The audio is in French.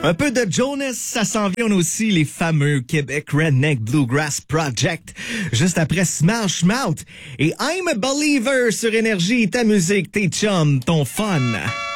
Un peu de Jonas, ça s'en vient aussi, les fameux Québec Redneck Bluegrass Project. Juste après Smash Mouth et I'm a Believer sur Énergie, ta musique, tes chums, ton fun.